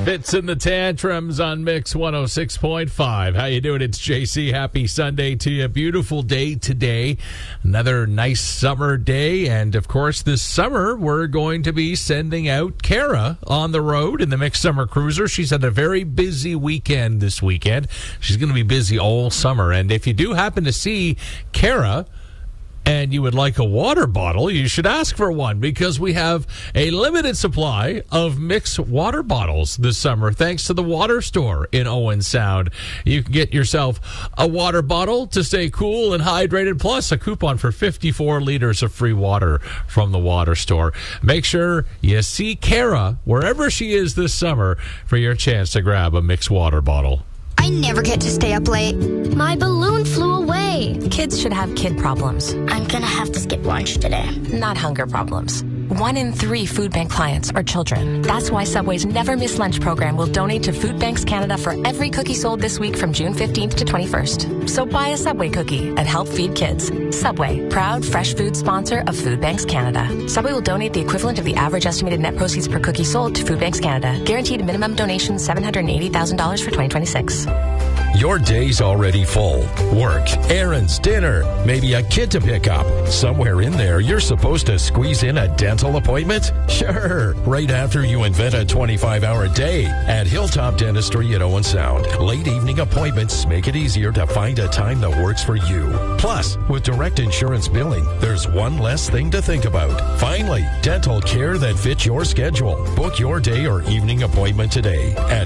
Fits in the Tantrums on Mix 106.5. How you doing? It's JC. Happy Sunday to you. Beautiful day today. Another nice summer day. And, of course, this summer we're going to be sending out Kara on the road in the Mix Summer Cruiser. She's had a very busy weekend this weekend. She's going to be busy all summer. And if you do happen to see Kara and you would like a water bottle, you should ask for one, because we have a limited supply of Mix water bottles this summer, thanks to the Water Store in Owen Sound. You can get yourself a water bottle to stay cool and hydrated, plus a coupon for 54 liters of free water from the Water Store. Make sure you see Kara wherever she is this summer for your chance to grab a Mix water bottle. I never get to stay up late. My balloon flew away. Kids should have kid problems. I'm gonna have to skip lunch today. Not hunger problems. 1 in 3 food bank clients are children. That's why Subway's Never Miss Lunch program will donate to Food Banks Canada for every cookie sold this week from June 15th to 21st. So buy a Subway cookie and help feed kids. Subway, proud fresh food sponsor of Food Banks Canada. Subway will donate the equivalent of the average estimated net proceeds per cookie sold to Food Banks Canada. Guaranteed minimum donation $780,000 for 2026. Your day's already full. Work, errands, dinner, maybe a kid to pick up. Somewhere in there, you're supposed to squeeze in a dental appointment? Sure, right after you invent a 25-hour day. At Hilltop Dentistry at Owen Sound, late evening appointments make it easier to find a time that works for you. Plus, with direct insurance billing, there's one less thing to think about. Finally, dental care that fits your schedule. Book your day or evening appointment today at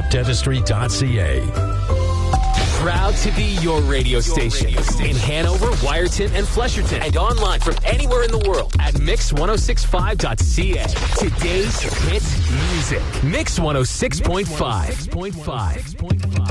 hilltopdentistry.ca. Proud to be your radio station in Hanover, Wyerton, and Flesherton, and online from anywhere in the world at mix1065.ca. Today's hit music. Mix 106.5.